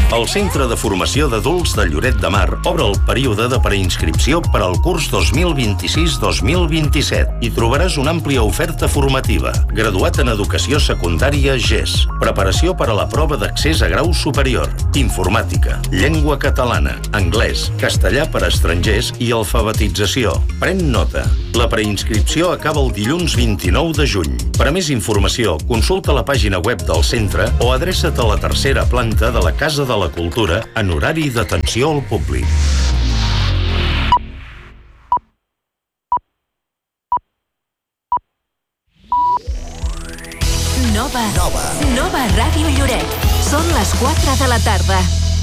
El Centre de Formació d'Adults de Lloret de Mar obre el període de preinscripció per al curs 2026-2027 i trobaràs una àmplia oferta formativa. Graduat en Educació Secundària GES, preparació per a la prova d'accés a grau superior, informàtica, llengua catalana, anglès, castellà per a estrangers i alfabetització. Pren nota. La preinscripció acaba el dilluns 29 de juny. Per a més informació, consulta la pàgina web del centre o adreça't a la tercera planta de la Casa de la Cultura en horari d'atenció al públic. Nova Ràdio Lloret. Són les 4 de la tarda.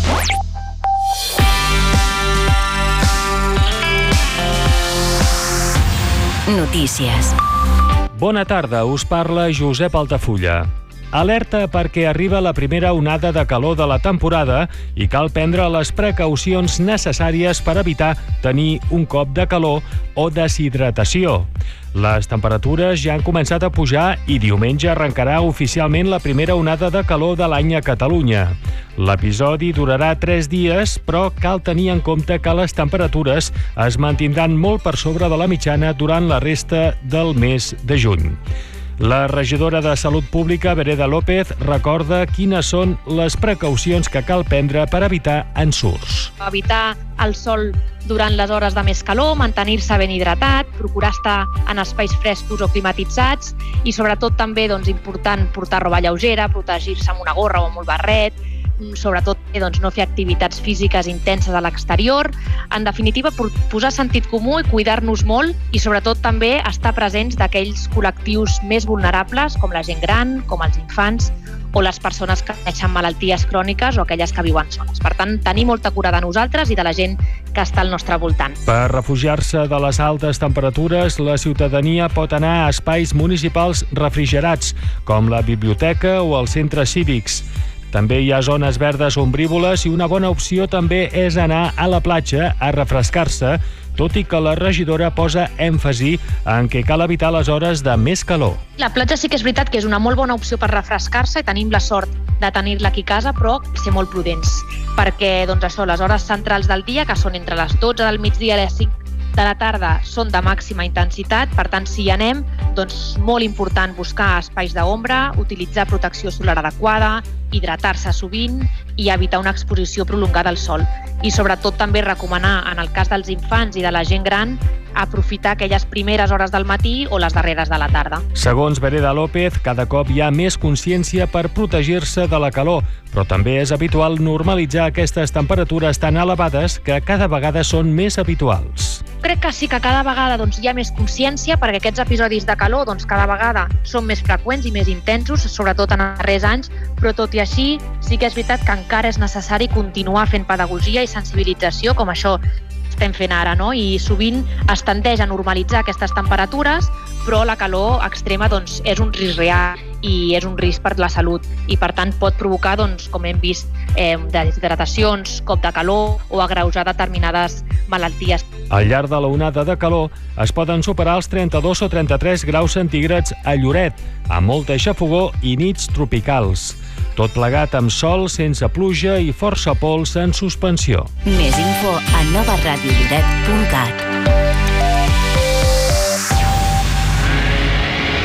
Notícies. Bona tarda, us parla Josep Altafulla. Alerta perquè arriba la primera onada de calor de la temporada i cal prendre les precaucions necessàries per evitar tenir un cop de calor o deshidratació. Les temperatures ja han començat a pujar i diumenge arrencarà oficialment la primera onada de calor de l'any a Catalunya. L'episodi durarà 3 dies, però cal tenir en compte que les temperatures es mantindran molt per sobre de la mitjana durant la resta del mes de juny. La regidora de Salut Pública, Vereda López, recorda quines són les precaucions que cal prendre per evitar ensurts. Evitar el sol durant les hores de més calor, mantenir-se ben hidratat, procurar estar en espais frescos o climatitzats i sobretot també important portar roba lleugera, protegir-se amb una gorra o amb un barret, sobretot no fer activitats físiques intenses a l'exterior. En definitiva, posar sentit comú i cuidar-nos molt i sobretot també estar presents d'aquells col·lectius més vulnerables com la gent gran, com els infants o les persones que pateixen malalties cròniques o aquelles que viuen soles. Per tant, tenir molta cura de nosaltres i de la gent que està al nostre voltant. Per refugiar-se de les altes temperatures, la ciutadania pot anar a espais municipals refrigerats, com la biblioteca o els centres cívics. També hi ha zones verdes ombrívoles i una bona opció també és anar a la platja a refrescar-se, tot i que la regidora posa èmfasi en què cal evitar les hores de més calor. La platja sí que és veritat que és una molt bona opció per refrescar-se i tenim la sort de tenir-la aquí a casa, però ser molt prudents, perquè les hores centrals del dia, que són entre les 12 del migdia i les 5 de la tarda, són de màxima intensitat. Per tant, si hi anem, molt important buscar espais d'ombra, utilitzar protecció solar adequada, hidratar-se sovint i evitar una exposició prolongada al sol. I sobretot també recomanar, en el cas dels infants i de la gent gran, aprofitar aquelles primeres hores del matí o les darreres de la tarda. Segons Vereda López, cada cop hi ha més consciència per protegir-se de la calor, però també és habitual normalitzar aquestes temperatures tan elevades que cada vegada són més habituals. Crec que sí que cada vegada hi ha més consciència perquè aquests episodis de calor cada vegada són més freqüents i més intensos, sobretot en els darrers anys, però tot i així sí que és veritat que encara és necessari continuar fent pedagogia i sensibilització, com això estem fent ara, I sovint es tendeix a normalitzar aquestes temperatures, però la calor extrema és un risc real i és un risc per la salut i per tant pot provocar, com hem vist, deshidratacions, cop de calor o agreujar determinades malalties. Al llarg de la onada de calor es poden superar els 32 o 33 graus centígrads a Lloret, amb molta xafogor i nits tropicals. Tot plegat amb sol, sense pluja i força pols en suspensió. Més info a novaradiolloret.cat.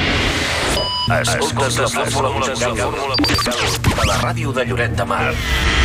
Escoltes la fórmula musical de la ràdio de Lloret de Mar.